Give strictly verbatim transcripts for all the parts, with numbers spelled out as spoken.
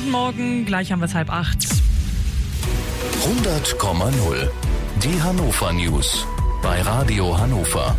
Guten Morgen, gleich haben wir es halb acht. hundert Komma null. Die Hannover News bei Radio Hannover.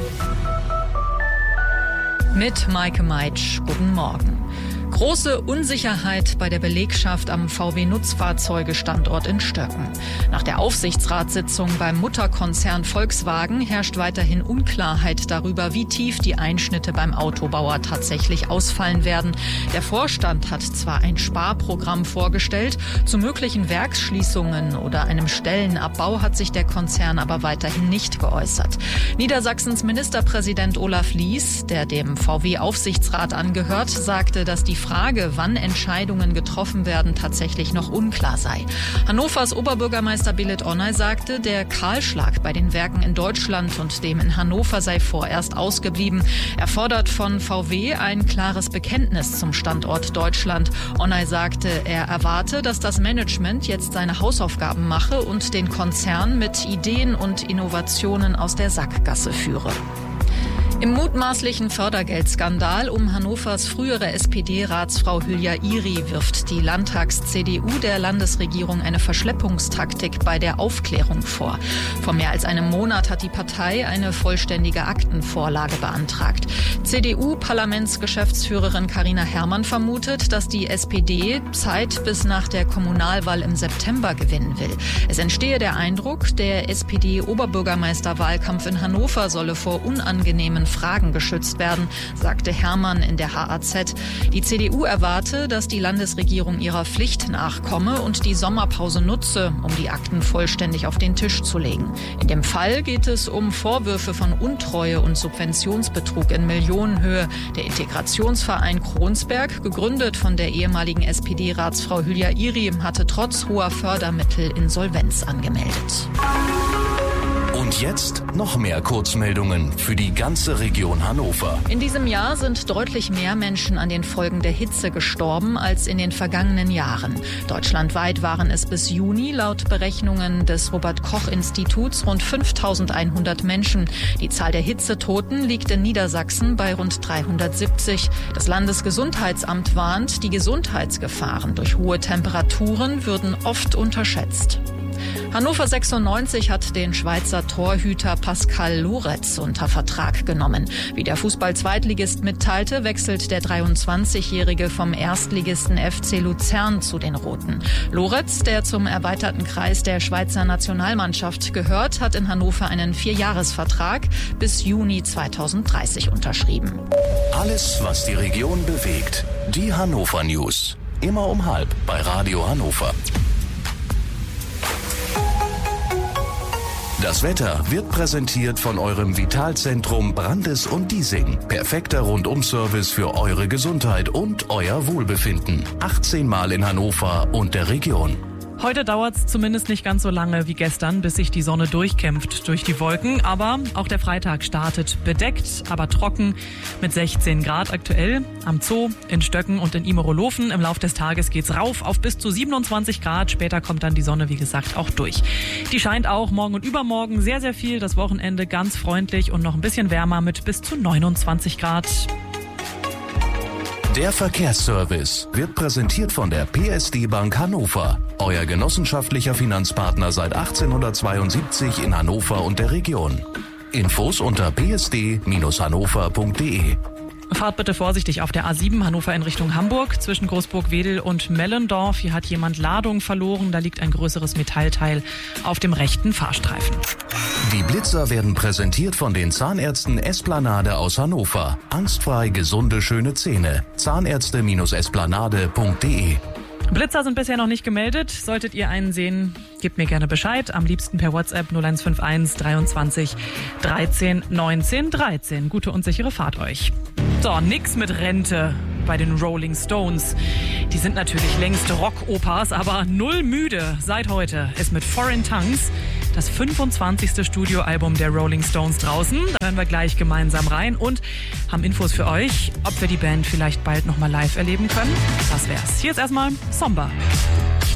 Mit Maike Meitsch, guten Morgen. Große Unsicherheit bei der Belegschaft am V W-Nutzfahrzeuge-Standort in Stöcken. Nach der Aufsichtsratssitzung beim Mutterkonzern Volkswagen herrscht weiterhin Unklarheit darüber, wie tief die Einschnitte beim Autobauer tatsächlich ausfallen werden. Der Vorstand hat zwar ein Sparprogramm vorgestellt, zu möglichen Werksschließungen oder einem Stellenabbau hat sich der Konzern aber weiterhin nicht geäußert. Niedersachsens Ministerpräsident Olaf Lies, der dem V W-Aufsichtsrat angehört, sagte, dass die Frage, wann Entscheidungen getroffen werden, tatsächlich noch unklar sei. Hannovers Oberbürgermeister Billet Onay sagte, der Kahlschlag bei den Werken in Deutschland und dem in Hannover sei vorerst ausgeblieben. Er fordert von V W ein klares Bekenntnis zum Standort Deutschland. Onay sagte, er erwarte, dass das Management jetzt seine Hausaufgaben mache und den Konzern mit Ideen und Innovationen aus der Sackgasse führe. Im mutmaßlichen Fördergeldskandal um Hannovers frühere S P D-Ratsfrau Hülya Iri wirft die Landtags-C D U der Landesregierung eine Verschleppungstaktik bei der Aufklärung vor. Vor mehr als einem Monat hat die Partei eine vollständige Aktenvorlage beantragt. C D U-Parlamentsgeschäftsführerin Carina Herrmann vermutet, dass die S P D Zeit bis nach der Kommunalwahl im September gewinnen will. Es entstehe der Eindruck, der S P D-Oberbürgermeisterwahlkampf in Hannover solle vor unangenehmen Fragen geschützt werden, sagte Herrmann in der H A Z. Die C D U erwarte, dass die Landesregierung ihrer Pflicht nachkomme und die Sommerpause nutze, um die Akten vollständig auf den Tisch zu legen. In dem Fall geht es um Vorwürfe von Untreue und Subventionsbetrug in Millionenhöhe. Der Integrationsverein Kronsberg, gegründet von der ehemaligen S P D-Ratsfrau Hülya Iri, hatte trotz hoher Fördermittel Insolvenz angemeldet. Und jetzt noch mehr Kurzmeldungen für die ganze Region Hannover. In diesem Jahr sind deutlich mehr Menschen an den Folgen der Hitze gestorben als in den vergangenen Jahren. Deutschlandweit waren es bis Juni laut Berechnungen des Robert-Koch-Instituts rund fünftausendeinhundert Menschen. Die Zahl der Hitzetoten liegt in Niedersachsen bei rund dreihundertsiebzig. Das Landesgesundheitsamt warnt, die Gesundheitsgefahren durch hohe Temperaturen würden oft unterschätzt. Hannover sechsundneunzig hat den Schweizer Torhüter Pascal Loretz unter Vertrag genommen. Wie der Fußball-Zweitligist mitteilte, wechselt der dreiundzwanzigjährige vom Erstligisten F C Luzern zu den Roten. Loretz, der zum erweiterten Kreis der Schweizer Nationalmannschaft gehört, hat in Hannover einen Vierjahresvertrag bis Juni zweitausenddreißig unterschrieben. Alles, was die Region bewegt. Die Hannover News. Immer um halb bei Radio Hannover. Das Wetter wird präsentiert von eurem Vitalzentrum Brandes und Diesing. Perfekter Rundum-Service für eure Gesundheit und euer Wohlbefinden. achtzehn Mal in Hannover und der Region. Heute dauert es zumindest nicht ganz so lange wie gestern, bis sich die Sonne durchkämpft durch die Wolken. Aber auch der Freitag startet bedeckt, aber trocken mit sechzehn Grad aktuell. Am Zoo, in Stöcken und in Imerolofen. Im Laufe des Tages geht's rauf auf bis zu siebenundzwanzig Grad. Später kommt dann die Sonne, wie gesagt, auch durch. Die scheint auch morgen und übermorgen sehr, sehr viel. Das Wochenende ganz freundlich und noch ein bisschen wärmer mit bis zu neunundzwanzig Grad. Der Verkehrsservice wird präsentiert von der P S D Bank Hannover. Euer genossenschaftlicher Finanzpartner seit achtzehnhundertzweiundsiebzig in Hannover und der Region. Infos unter p s d Bindestrich hannover punkt d e. Fahrt bitte vorsichtig auf der A sieben Hannover in Richtung Hamburg zwischen Großburg-Wedel und Mellendorf. Hier hat jemand Ladung verloren. Da liegt ein größeres Metallteil auf dem rechten Fahrstreifen. Die Blitzer werden präsentiert von den Zahnärzten Esplanade aus Hannover. Angstfrei gesunde, schöne Zähne. Zahnärzte Esplanade punkt d e. Blitzer sind bisher noch nicht gemeldet. Solltet ihr einen sehen, gebt mir gerne Bescheid. Am liebsten per WhatsApp null eins fünf eins dreiundzwanzig dreizehn neunzehn dreizehn. Gute und sichere Fahrt euch. So, nix mit Rente bei den Rolling Stones. Die sind natürlich längst Rock-Opas, aber null müde seit heute ist mit Foreign Tongues das fünfundzwanzigste Studioalbum der Rolling Stones draußen. Da hören wir gleich gemeinsam rein und haben Infos für euch, ob wir die Band vielleicht bald nochmal live erleben können. Das wär's. Hier ist erstmal Somba.